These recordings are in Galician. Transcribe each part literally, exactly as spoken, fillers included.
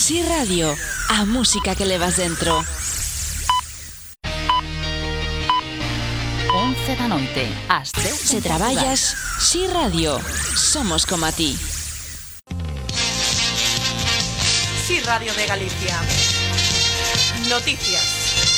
Si Radio, a música que levas dentro. once da noite, ás dez. Se traballas, Si Radio, somos como a ti. Si Radio de Galicia. Noticias.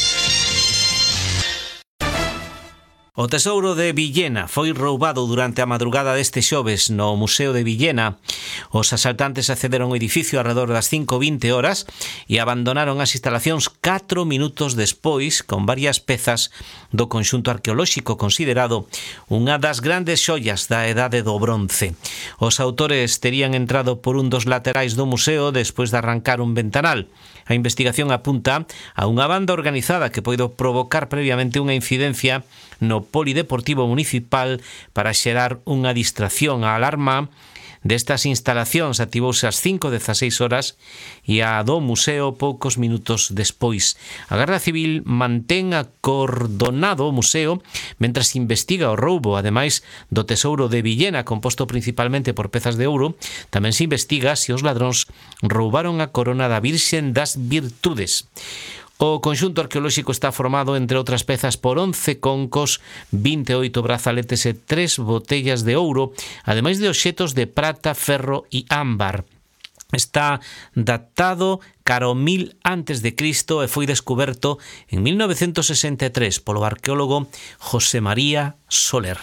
O tesouro de Villena foi roubado durante a madrugada deste xoves no Museo de Villena. Os asaltantes accederon ao edificio alrededor das cinco e vinte horas e abandonaron as instalacións catro minutos despois con varias pezas do conxunto arqueolóxico considerado unha das grandes xoias da Edade do Bronce. Os autores terían entrado por un dos laterais do museo despois de arrancar un ventanal. A investigación apunta a unha banda organizada que poido provocar previamente unha incidencia no Polideportivo Municipal para xerar unha distracción. A alarma destas instalacións activouse ás cinco e dezaseis horas e a do museo poucos minutos despois. A Garda Civil mantén acordonado o museo mentras investiga o roubo. Ademais do tesouro de Villena, composto principalmente por pezas de ouro, tamén se investiga se os ladróns roubaron a corona da Virxen das Virtudes. O conxunto arqueolóxico está formado, entre outras pezas, por once concos, vinte e oito brazaletes e tres botellas de ouro, ademais de obxetos de prata, ferro e ámbar. Está datado cara ao mil antes de Cristo e foi descuberto en mil novecentos sesenta e tres polo arqueólogo José María Soler.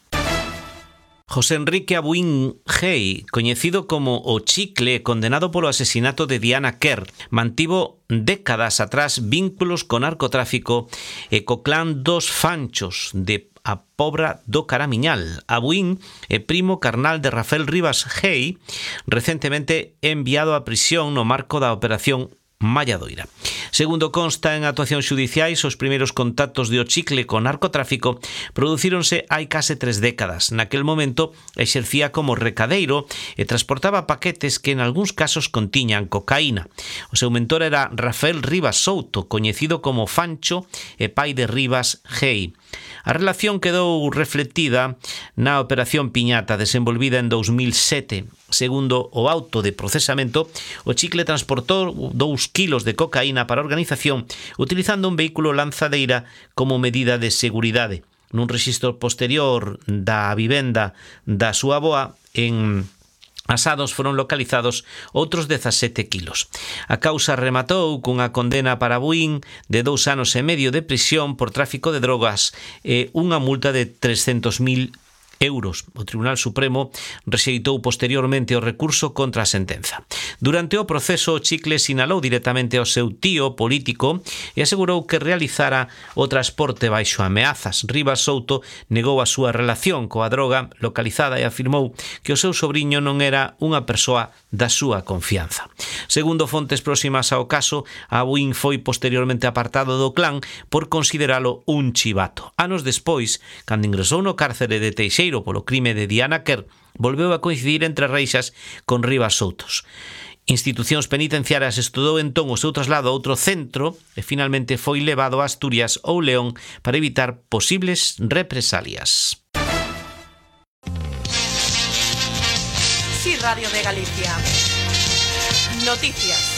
José Enrique Abuín Gei, coñecido como o Chicle, condenado polo asesinato de Diana Kerr, mantivo décadas atrás vínculos co narcotráfico e co clan dos Fanchos de a Pobra do Caramiñal. Abuín é primo carnal de Rafael Rivas Gei, recentemente enviado a prisión no marco da Operación Malladoira. Segundo consta en actuacións xudiciais, os primeiros contactos de o Chicle con narcotráfico producíronse hai case tres décadas. Naquel momento exercía como recadeiro e transportaba paquetes que en algúns casos contiñan cocaína. O seu mentor era Rafael Rivas Souto, coñecido como Fancho e pai de Rivas Gei. A relación quedou reflectida na Operación Piñata, desenvolvida en dous mil sete. Segundo o auto de procesamento, o Chicle transportou dous kilos de cocaína para a organización utilizando un vehículo lanzadeira como medida de seguridade. Nun rexistro posterior da vivenda da súa avoa en Asados foron localizados outros dezasete kilos. A causa rematou cunha condena para Abuín de dous anos e medio de prisión por tráfico de drogas e unha multa de trescentos mil euros. O Tribunal Supremo rexeitou posteriormente o recurso contra a sentenza. Durante o proceso, o Chicle sinalou directamente ao seu tío político e asegurou que realizara o transporte baixo ameazas. Rivas Souto negou a súa relación coa droga localizada e afirmou que o seu sobriño non era unha persoa da súa confianza. Segundo fontes próximas ao caso, Abuín foi posteriormente apartado do clan por consideralo un chivato. Anos despois, cando ingresou no cárcere de Teixeiro polo crime de Diana Kerr, volveu a coincidir entre reixas con Rivas Soutos. Institucións penitenciarias estudou entón o seu traslado a outro centro e finalmente foi levado a Asturias ou León para evitar posibles represalias. Si Radio de Galicia. Noticias.